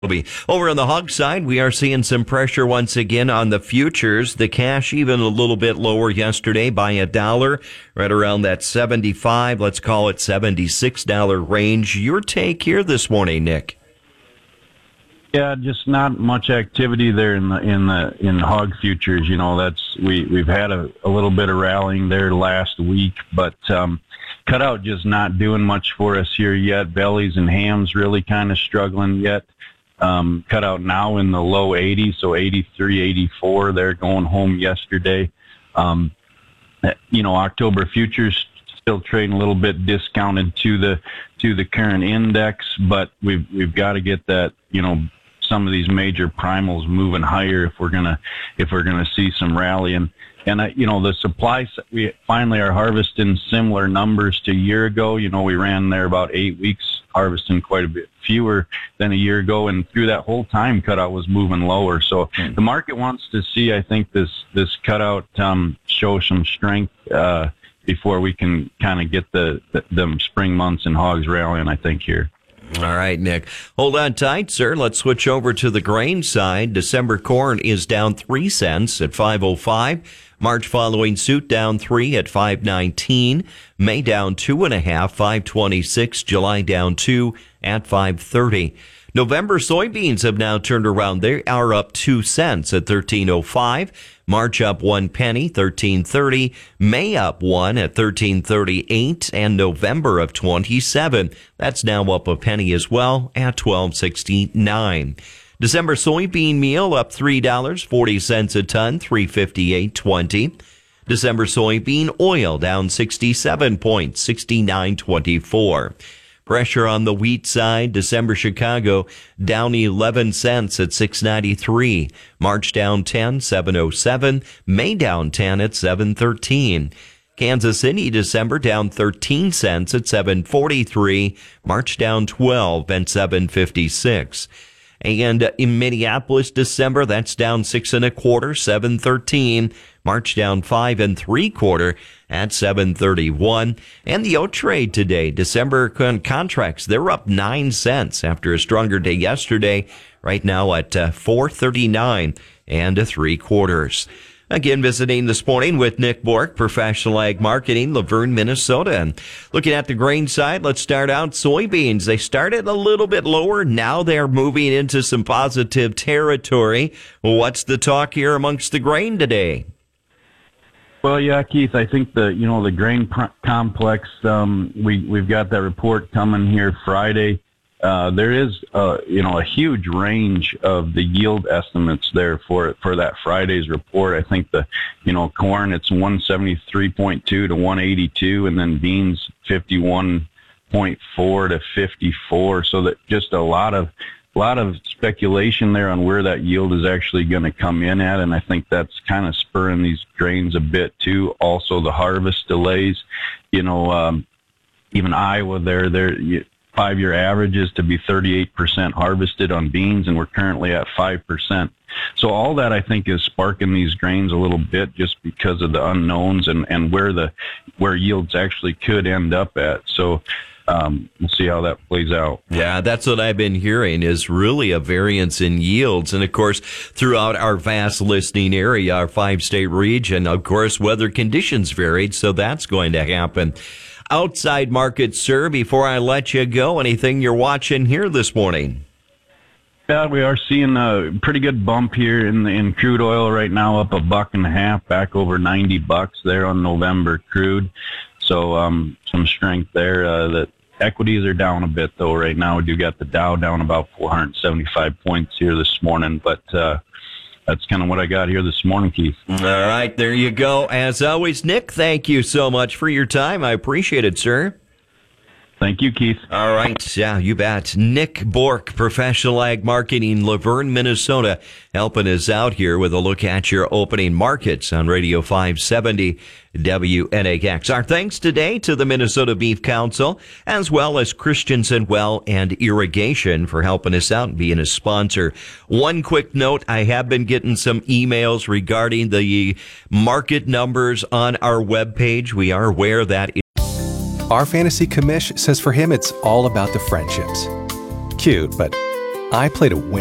Over on the hog side, we are seeing some pressure once again on the futures. The cash even a little bit lower yesterday by $1, right around that 75, let's call it $76 range. Your take here this morning, Nick? Yeah, just not much activity there in the hog futures. You know, we've had a little bit of rallying there last week, but cutout just not doing much for us here yet. Bellies and hams really kind of struggling yet. Cutout now in the low 80s, so 83, 84. They're going home yesterday. October futures still trading a little bit discounted to the current index, but we've got to get that, some of these major primals moving higher if we're gonna see some rally. And the supply, we finally are harvesting similar numbers to a year ago. We ran there about 8 weeks, harvesting quite a bit fewer than a year ago, and through that whole time, cutout was moving lower. So the market wants to see, I think, this cutout show some strength before we can kind of get the spring months and hogs rallying, I think, here. All right, Nick. Hold on tight, sir. Let's switch over to the grain side. December corn is down 3 cents at 5.05. March following suit down 3 at 5.19. May down 2.5, 5.26. July down 2 at 5.30. November soybeans have now turned around. They are up 2 cents at 13.05. March up 1 penny, 13.30. May up 1 at 13.38, and November of 27. That's now up a penny as well at 12.69. December soybean meal up $3.40 a ton, 358.20. December soybean oil down 67 points, 69.24. Pressure on the wheat side, December Chicago down 11 cents at 6.93. March down 10, 7.07. May down 10 at 7.13. Kansas City December down 13 cents at 7.43. March down 12 at 7.56. And in Minneapolis, December, that's down 6 1/4, 7.13. March down 5 3/4 at 7.31. And the oat trade today, December contracts, they're up 9 cents after a stronger day yesterday. Right now at 4.39 3/4. Again, visiting this morning with Nick Bork, Professional Ag Marketing, Luverne, Minnesota. And looking at the grain side, let's start out soybeans. They started a little bit lower. Now they're moving into some positive territory. What's the talk here amongst the grain today? Well, yeah, Keith, I think the grain complex, we've got that report coming here Friday. There is, a huge range of the yield estimates there for that Friday's report. I think corn, it's 173.2 to 182, and then beans 51.4 to 54. So that just a lot of speculation there on where that yield is actually going to come in at, and I think that's kind of spurring these grains a bit too. Also, the harvest delays. Even Iowa, their 5-year average is to be 38% harvested on beans, and we're currently at 5%. So all that, I think, is sparking these grains a little bit just because of the unknowns and where yields actually could end up at. So we'll see how that plays out. Yeah, that's what I've been hearing is really a variance in yields. And, of course, throughout our vast listening area, our 5-state region, of course, weather conditions varied, so that's going to happen. Outside market, sir, before I let you go, anything you're watching here this morning? Yeah, we are seeing a pretty good bump here in crude oil right now, up $1.50, back over $90 there on November crude. So some strength there. The equities are down a bit, though, right now. We do got the Dow down about 475 points here this morning, but that's kind of what I got here this morning, Keith. All right, there you go. As always, Nick, thank you so much for your time. I appreciate it, sir. Thank you, Keith. All right. Yeah, you bet. Nick Bork, Professional Ag Marketing, Luverne, Minnesota, helping us out here with a look at your opening markets on Radio 570 WNAX. Our thanks today to the Minnesota Beef Council, as well as Christensen Well and Irrigation for helping us out and being a sponsor. One quick note, I have been getting some emails regarding the market numbers on our webpage. We are aware that Our fantasy commish says for him it's all about the friendships. Cute, but I play to win.